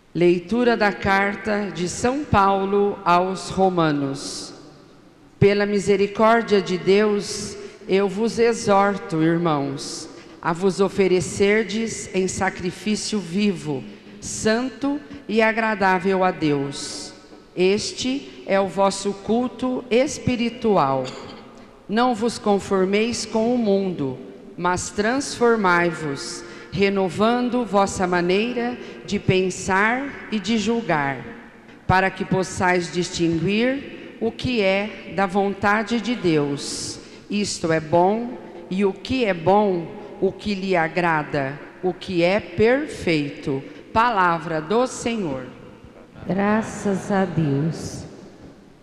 Leitura da carta de São Paulo aos Romanos. Pela misericórdia de Deus, eu vos exorto, irmãos, a vos oferecerdes em sacrifício vivo, santo e agradável a Deus. Este é o vosso culto espiritual. Não vos conformeis com o mundo, mas transformai-vos, renovando vossa maneira de pensar e de julgar, para que possais distinguir o que é da vontade de Deus. Isto é bom, e o que é bom, o que lhe agrada, o que é perfeito. Palavra do Senhor. Graças a Deus.